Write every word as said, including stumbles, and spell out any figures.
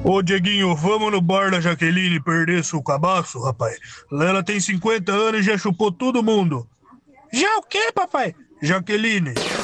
Ô, Dieguinho, vamos no bar da Jaqueline perder seu cabaço, rapaz? Ela tem cinquenta anos e já chupou todo mundo. Já o quê, papai? Jaqueline.